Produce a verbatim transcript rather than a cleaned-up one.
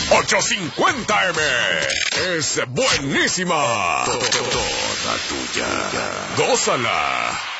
ochocientos cincuenta eme. Es buenísima. Toda tuya. Gózala.